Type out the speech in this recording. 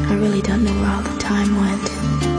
I really don't know where all the time went.